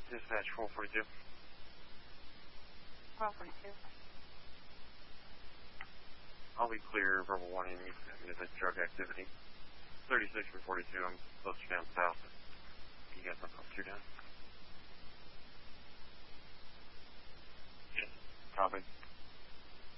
Dispatch 442. 442. I'll be clear, verbal warning, you committed drug activity. 36 and 42, I'm closer down south. You guys want to clear down?